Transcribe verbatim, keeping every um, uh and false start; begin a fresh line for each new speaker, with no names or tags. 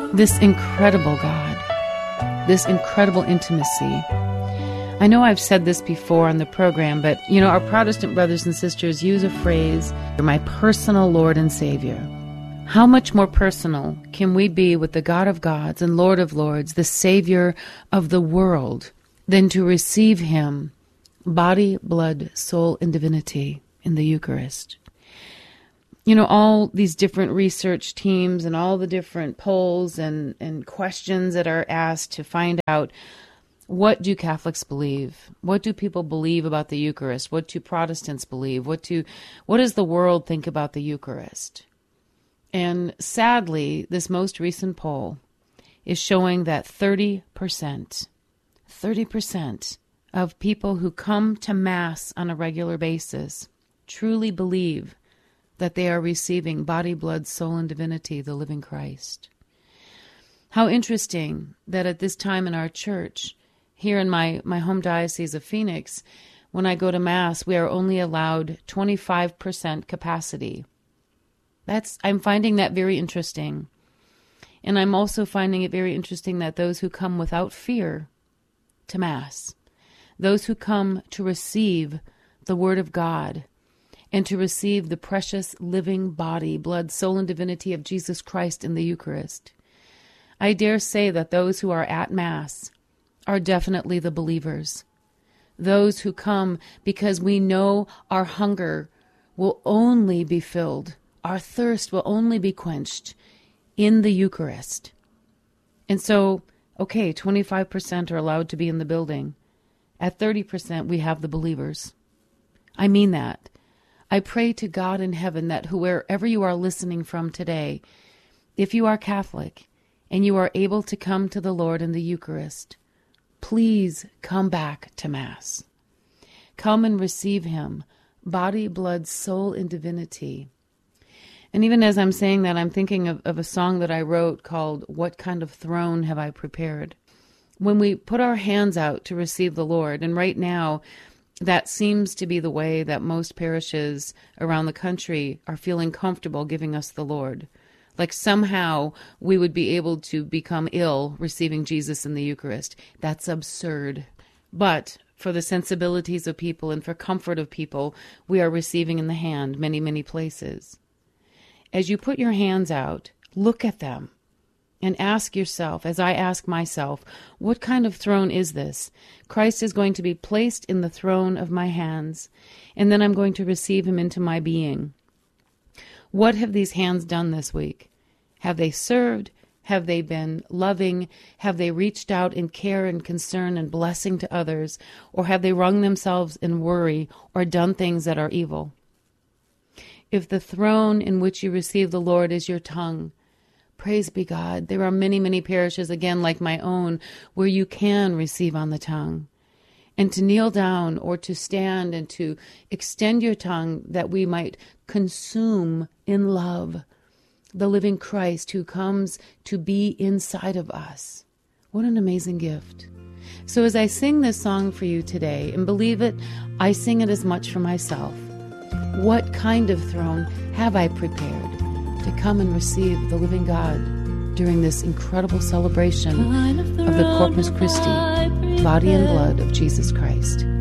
this incredible God, this incredible intimacy. I know I've said this before on the program, but, you know, our Protestant brothers and sisters use a phrase, "You're my personal Lord and Savior." How much more personal can we be with the God of gods and Lord of lords, the Savior of the world, than to receive Him, body, blood, soul, and divinity in the Eucharist? You know, all these different research teams and all the different polls and, and questions that are asked to find out, what do Catholics believe? What do people believe about the Eucharist? What do Protestants believe? What do what does the world think about the Eucharist? And sadly, this most recent poll is showing that thirty percent, thirty percent of people who come to Mass on a regular basis truly believe that they are receiving body, blood, soul, and divinity, the living Christ. How interesting that at this time in our church, here in my, my home diocese of Phoenix, when I go to Mass, we are only allowed twenty-five percent capacity. That's I'm finding that very interesting. And I'm also finding it very interesting that those who come without fear to Mass, those who come to receive the Word of God and to receive the precious living body, blood, soul, and divinity of Jesus Christ in the Eucharist, I dare say that those who are at Mass are definitely the believers. Those who come because we know our hunger will only be filled, our thirst will only be quenched in the Eucharist. And so, okay, twenty-five percent are allowed to be in the building. At thirty percent, we have the believers. I mean that. I pray to God in heaven that wherever you are listening from today, if you are Catholic and you are able to come to the Lord in the Eucharist, please come back to Mass. Come and receive Him, body, blood, soul, and divinity. And even as I'm saying that, I'm thinking of, of a song that I wrote called, "What Kind of Throne Have I Prepared?" When we put our hands out to receive the Lord, and right now, that seems to be the way that most parishes around the country are feeling comfortable giving us the Lord. Like somehow we would be able to become ill receiving Jesus in the Eucharist. That's absurd. But for the sensibilities of people and for comfort of people, we are receiving in the hand many, many places. As you put your hands out, look at them and ask yourself, as I ask myself, what kind of throne is this? Christ is going to be placed in the throne of my hands, and then I'm going to receive Him into my being. What have these hands done this week? Have they served? Have they been loving? Have they reached out in care and concern and blessing to others? Or have they wrung themselves in worry or done things that are evil? If the throne in which you receive the Lord is your tongue, praise be God. There are many, many parishes, again, like my own, where you can receive on the tongue. And to kneel down or to stand and to extend your tongue that we might consume in love the living Christ who comes to be inside of us. What an amazing gift. So as I sing this song for you today, and believe it, I sing it as much for myself. What kind of throne have I prepared to come and receive the living God during this incredible celebration of the Corpus Christi, body and blood of Jesus Christ?